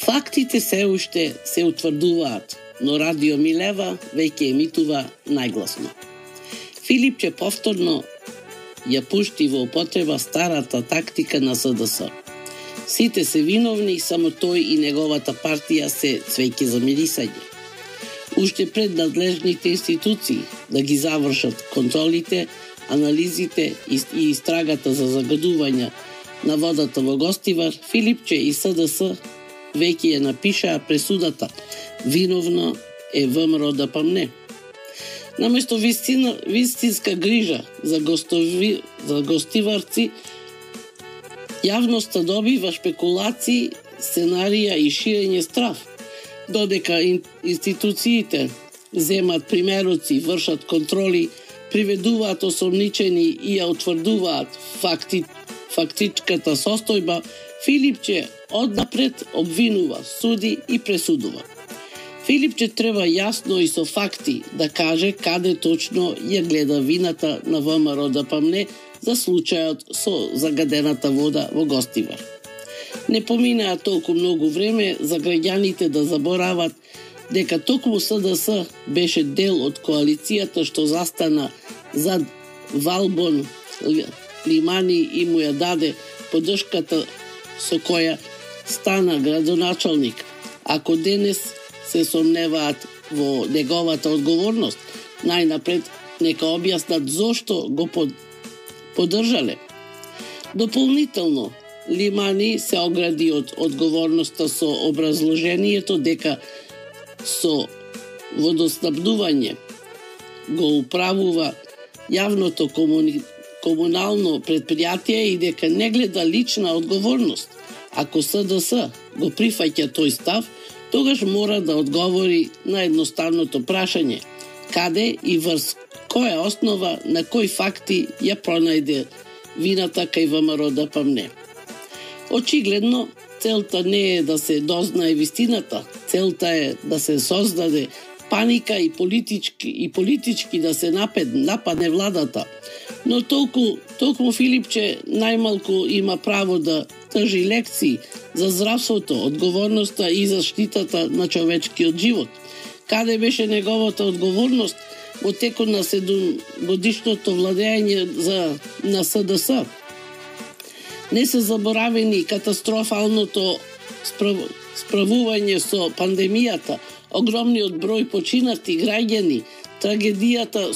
Фактите се уште се утврдуваат, но Радио Милева веќе емитува најгласно. Филипче повторно ја пушти во употреба старата тактика на СДС. Сите се виновни, само тој и неговата партија се цвеќе за мирисање. Уште пред надлежните институции да ги завршат контролите, анализите и истрагата за загадување на водата во Гостивар, Филипче и СДС веќе ја напишаа пресудата. Виновно е ВМРО ДПМНЕ. Наместо вистинска грижа за гостиварци, јавноста добива шпекулации, сценарија и ширење страв, додека институциите земат примероци, вршат контроли, приведуваат осомничени и ја утврдуваат фактичката состојба, Филипче однапред обвинува, суди и пресудува. Филипче треба јасно и со факти да каже каде точно ја гледа вината на ВМРО ДПМНЕ за случајот со загадената вода во Гостивар. Не поминаа толку многу време за граѓаните да заборават дека токму СДС беше дел од коалицијата што застана зад Валбон Лимани и му ја даде поддршката со која стана градоначалник. Ако денес се сомневаат во неговата одговорност, најнапред нека објаснат зошто го поддржале. Дополнително, Лимани се огради од одговорноста со образложението дека со водоснабдување го управува јавното комунално предпријатие и дека не гледа лична одговорност. Ако СДС го прифаќа тој став, тогаш мора да одговори на едноставното прашање каде и врз која основа, на кои факти ја пронајде вината кај ВМРО ДПМНЕ. Очигледно, целта не е да се дознае вистината, целта е да се создаде паника и политички да се нападне владата. Но толку Филипче најмалку има право да тржи лекции за здравството, одговорноста и заштитата на човечкиот живот. Каде беше неговата одговорност во текот на 7-годишното владење на СДС? Не се заборавени катастрофалното справување со пандемијата, огромниот број починати граѓани, трагедијата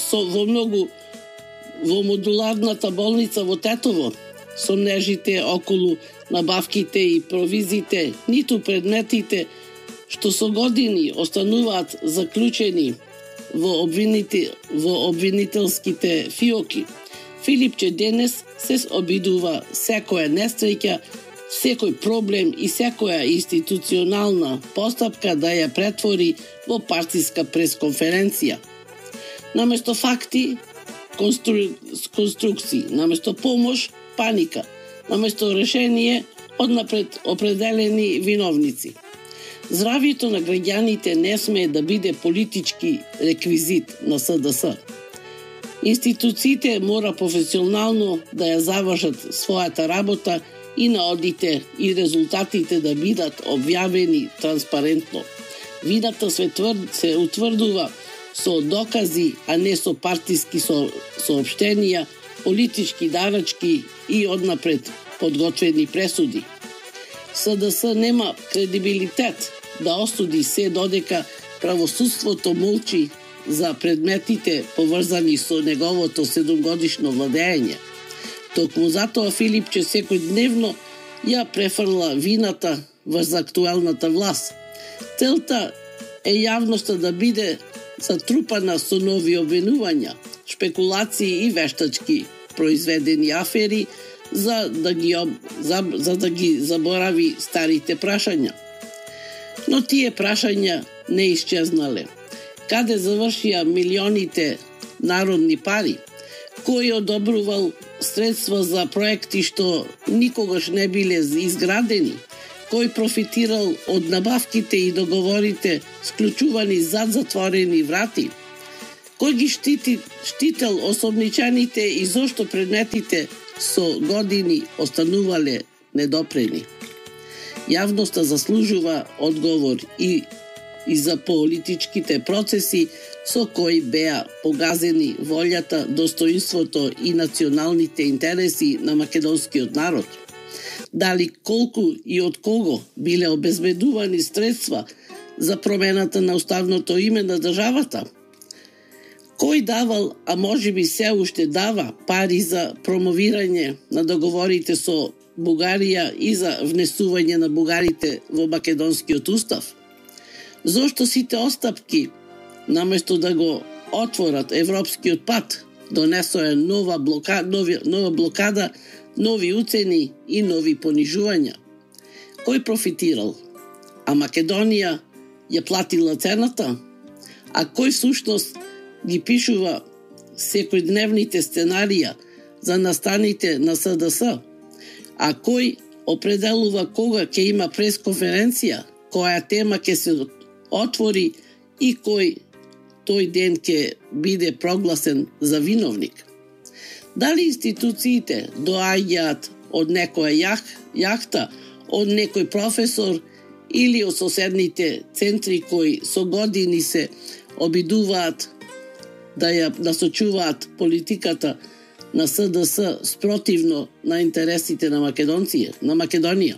во модуларната болница во Тетово, сомнежите околу набавките и провизите, ниту предметите што со години остануваат заклучени во обвинителските фиоки. Филипче денес се обидува секоја несреќа, секој проблем и секоја институционална постапка да ја претвори во партиска пресконференција. Наместо факти, конструкции, наместо помош, паника, наместо решение, однапред определени виновници. Здравието на граѓаните не смее да биде политички реквизит на СДС. Институциите мора професионално да ја завршат својата работа и наодите и резултатите да бидат објавени транспарентно. Вината се утврдува со докази, а не со партиски соопштенија, политички дарачки и однапред подготвени пресуди. СДС нема кредибилитет да осуди се додека правосудството молчи за предметите поврзани со неговото 7-годишно владење. Токму затоа Филипче секојдневно ја префрла вината врз актуелната власт. Целта е јавноста да биде затрупана со нови обвинувања, шпекулации и вештачки произведени афери за да ги заборави старите прашања. Но тие прашања не исчезнале. Каде завршија милионите народни пари? Кој одобрувал средства за проекти што никогаш не биле изградени? Кој профитирал од набавките и договорите склучувани зад затворени врати? Кој ги штител осомничаните и зошто предметите со години останувале недопрени? Јавноста заслужува одговор и за политичките процеси со кои беа погазени волјата, достоинството и националните интереси на македонскиот народ. Дали колку и од кого биле обезбедувани средства за промената на уставното име на државата? Кој давал, а можеби се уште дава, пари за промовирање на договорите со Бугарија и за внесување на бугарите во македонскиот устав? Зошто сите остапки, наместо да го отворат европскиот пат, донесоа нова блокада, нови уцени и нови понижувања? Кој профитирал? А Македонија ја платила цената? А кој всушност ги пишува секојдневните сценарија за настаните на СДС? А кој определува кога ќе има пресконференција, која тема ќе се отвори и кој тој ден ќе биде прогласен за виновник? Дали институциите доаѓаат од некоја јахта, од некој професор или од соседните центри кои со години се обидуваат да ја насочуваат политиката на СДС спротивно на интересите на Македонија?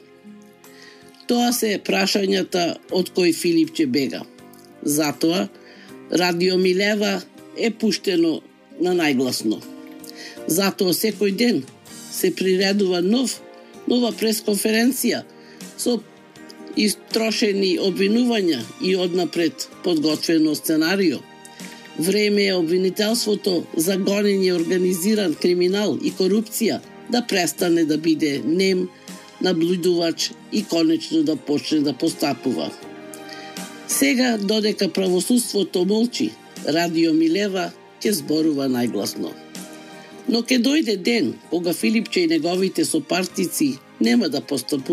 Тоа се прашањата од кои Филипче бега. Затоа Радио Милева е пуштено на најгласно. Затоа секој ден се приредува нова пресконференција со истрошени обвинувања и однапред подготвено сценарио. Време е обвинителството за гонење организиран криминал и корупција да престане да биде нем, наблюдувач и конечно да почне да постапува. Сега, додека правосудството молчи, Радио Милева ќе зборува најгласно. Но ќе дојде ден кога Филипче и неговите сопартици нема да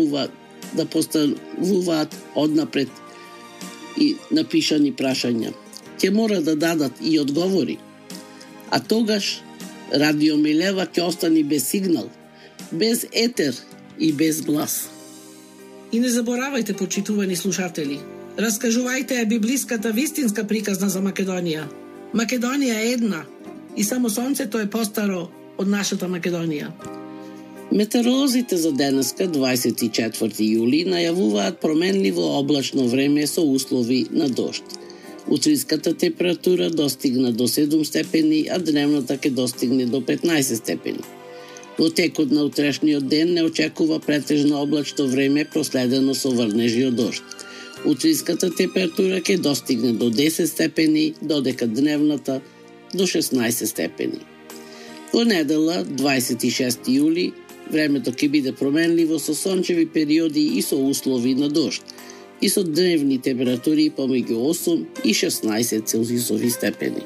поставуваат однапред и напишани прашања. Ќе мора да дадат и одговори. А тогаш Радио Милева ќе остани без сигнал, без етер и без глас. И не заборавајте, почитувани слушатели, раскажувајте ја библиската вистинска приказна за Македонија. Македонија е една и само сонцето е постаро од нашата Македонија. Метеоролозите за денеска, 24 јули, најавуваат променливо облачно време со услови на дожд. Утринската температура достигна до 7 степени, а дневната ќе достигне до 15 степени. Во текот на утрешниот ден не очекува претежно облачно време проследено со врнежи од дожд. Утринската температура ќе достигне до 10 степени, додека дневната до 16 степени. Во недела, 26 јули, времето ќе биде променливо со сончеви периоди и со услови на дожд, и со дневни температури помеѓу 8 и 16 целзиусови степени.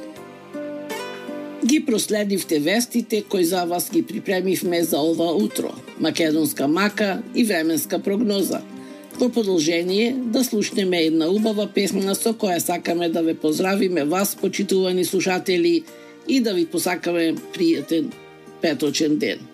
Ги проследивте вестите кои за вас ги припремивме за ова утро, македонска мака и временска прогноза. Во продолжение да слушнеме една убава песна со која сакаме да ве поздравиме вас, почитувани слушатели, и да ви посакаме пријатен петочен ден.